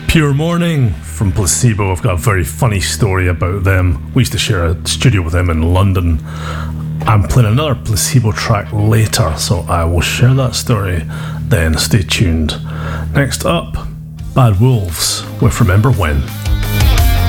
Pure Morning from Placebo. I've got a very funny story about them. We used to share a studio with them in London. I'm playing another Placebo track later, so I will share that story then. Stay tuned. Next up, Bad Wolves with Remember When.